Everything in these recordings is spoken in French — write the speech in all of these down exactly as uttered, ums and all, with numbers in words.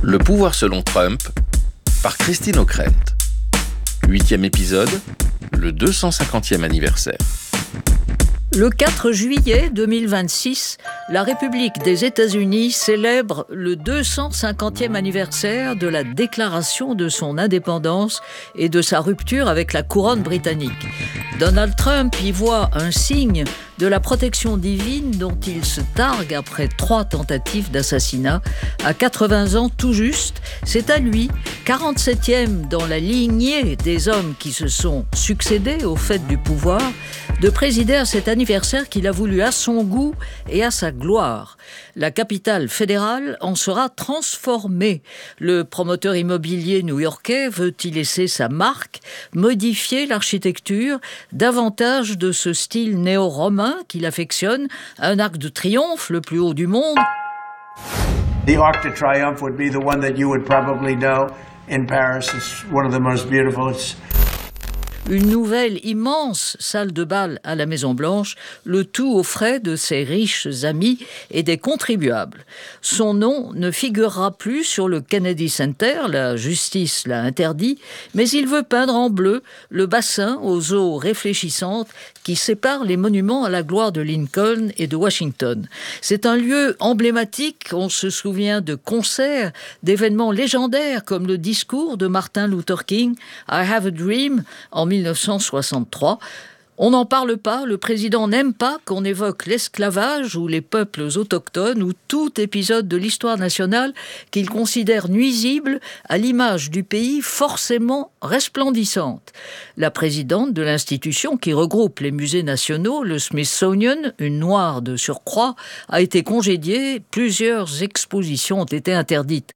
Le pouvoir selon Trump, par Christine O'Krent. Huitième épisode, le deux cent cinquantième anniversaire. Le quatre juillet deux mille vingt-six, la République des États-Unis célèbre le deux cent cinquantième anniversaire de la déclaration de son indépendance et de sa rupture avec la couronne britannique. Donald Trump y voit un signe de la protection divine dont il se targue après trois tentatives d'assassinat. À quatre-vingts ans tout juste, c'est à lui, quarante-septième dans la lignée des hommes qui se sont succédés au fait du pouvoir, de présider à cet anniversaire qu'il a voulu à son goût et à sa gloire. La capitale fédérale en sera transformée. Le promoteur immobilier new-yorkais veut y laisser sa marque, modifier l'architecture, davantage de ce style néo-romain qu'il affectionne, un arc de triomphe le plus haut du monde. The Arc de Triomphe would be the one that you would probably know in Paris. It's one of the most beautiful. It's Une nouvelle immense salle de bal à la Maison-Blanche, le tout aux frais de ses riches amis et des contribuables. Son nom ne figurera plus sur le Kennedy Center, la justice l'a interdit, mais il veut peindre en bleu le bassin aux eaux réfléchissantes qui sépare les monuments à la gloire de Lincoln et de Washington. C'est un lieu emblématique, on se souvient de concerts, d'événements légendaires comme le discours de Martin Luther King, I Have a Dream, en mille neuf cent soixante-trois. On n'en parle pas, le président n'aime pas qu'on évoque l'esclavage ou les peuples autochtones ou tout épisode de l'histoire nationale qu'il considère nuisible à l'image du pays forcément resplendissante. La présidente de l'institution qui regroupe les musées nationaux, le Smithsonian, une noire de surcroît, a été congédiée, plusieurs expositions ont été interdites.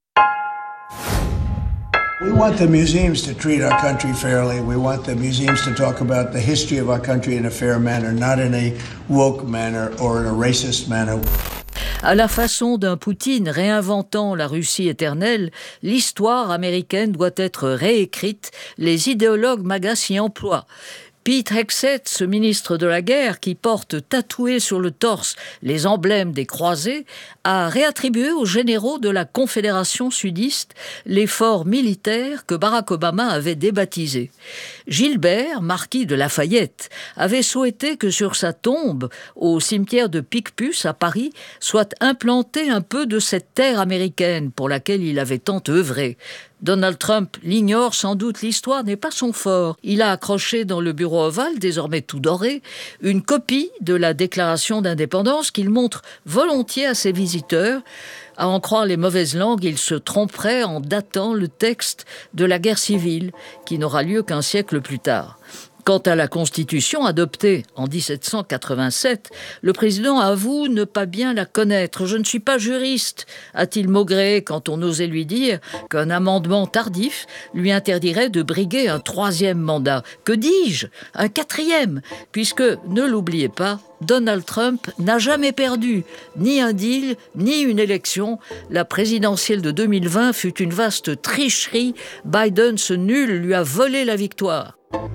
We want the museums to treat our country fairly. We want the museums to talk about the history of our country in a fair manner, not in a woke manner or in a racist manner. À la façon d'un Poutine réinventant la Russie éternelle, l'histoire américaine doit être réécrite. Les idéologues MAGA s'y emploient. Pete Hegseth, ce ministre de la guerre qui porte tatoué sur le torse les emblèmes des croisés, a réattribué aux généraux de la Confédération sudiste les forts militaires que Barack Obama avait débaptisés. Gilbert, marquis de Lafayette, avait souhaité que sur sa tombe, au cimetière de Picpus à Paris, soit implanté un peu de cette terre américaine pour laquelle il avait tant œuvré. Donald Trump l'ignore sans doute, l'histoire n'est pas son fort. Il a accroché dans le bureau ovale, désormais tout doré, une copie de la déclaration d'indépendance qu'il montre volontiers à ses visiteurs. À en croire les mauvaises langues, il se tromperait en datant le texte de la guerre civile, qui n'aura lieu qu'un siècle plus tard. Quant à la Constitution adoptée en dix-sept cent quatre-vingt-sept, le président avoue ne pas bien la connaître. « Je ne suis pas juriste », a-t-il maugré quand on osait lui dire qu'un amendement tardif lui interdirait de briguer un troisième mandat. Que dis-je ? Un quatrième, puisque, ne l'oubliez pas, Donald Trump n'a jamais perdu ni un deal, ni une élection. La présidentielle de deux mille vingt fut une vaste tricherie. Biden, ce nul, lui a volé la victoire.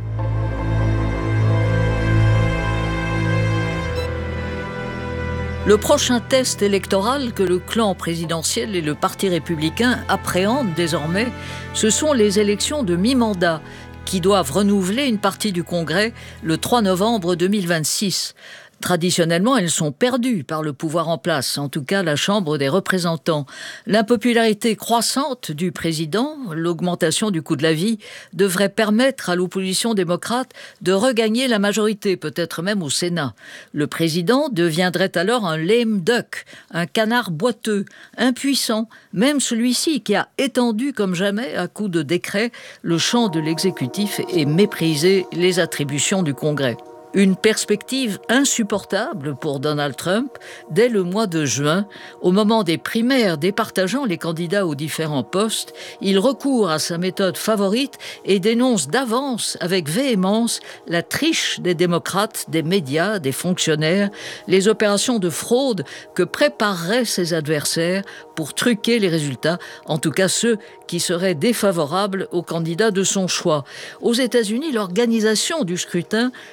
Le prochain test électoral que le clan présidentiel et le Parti républicain appréhendent désormais, ce sont les élections de mi-mandat qui doivent renouveler une partie du Congrès le trois novembre deux mille vingt-six. Traditionnellement, elles sont perdues par le pouvoir en place, en tout cas la Chambre des représentants. L'impopularité croissante du président, l'augmentation du coût de la vie, devrait permettre à l'opposition démocrate de regagner la majorité, peut-être même au Sénat. Le président deviendrait alors un lame duck, un canard boiteux, impuissant, même celui-ci qui a étendu comme jamais, à coups de décret, le champ de l'exécutif et méprisé les attributions du Congrès. Une perspective insupportable pour Donald Trump dès le mois de juin. Au moment des primaires départageant les candidats aux différents postes, il recourt à sa méthode favorite et dénonce d'avance avec véhémence la triche des démocrates, des médias, des fonctionnaires, les opérations de fraude que prépareraient ses adversaires pour truquer les résultats, en tout cas ceux qui seraient défavorables au candidat de son choix. Aux États-Unis, l'organisation du scrutin est à la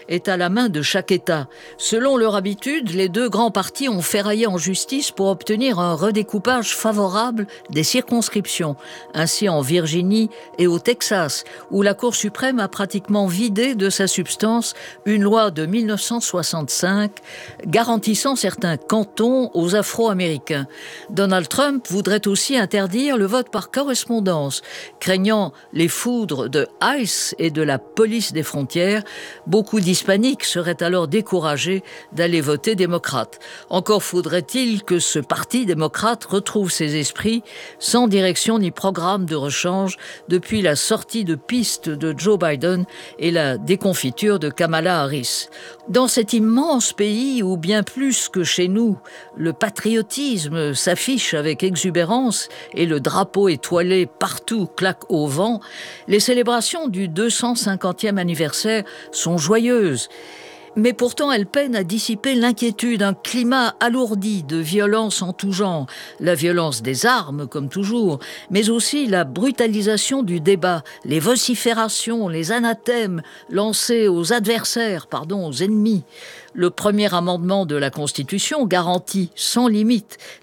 la main de chaque État. Selon leur habitude, les deux grands partis ont ferraillé en justice pour obtenir un redécoupage favorable des circonscriptions. Ainsi en Virginie et au Texas, où la Cour suprême a pratiquement vidé de sa substance une loi de mille neuf cent soixante-cinq garantissant certains cantons aux Afro-Américains. Donald Trump voudrait aussi interdire le vote par correspondance. Craignant les foudres de ICE et de la police des frontières, beaucoup d'hispaniques seraient alors découragés d'aller voter démocrate. Encore faudrait-il que ce parti démocrate retrouve ses esprits sans direction ni programme de rechange depuis la sortie de piste de Joe Biden et la déconfiture de Kamala Harris. Dans cet immense pays où, bien plus que chez nous, le patriotisme s'affiche avec exubérance et le drapeau étoilé partout claque au vent, les célébrations du deux cent cinquantième anniversaire sont joyeuses. Mais pourtant, elles peinent à dissiper l'inquiétude, un climat alourdi de violence en tout genre. La violence des armes, comme toujours, mais aussi la brutalisation du débat, les vociférations, les anathèmes lancés aux adversaires, pardon, aux ennemis. Le premier amendement de la Constitution garantit sans limite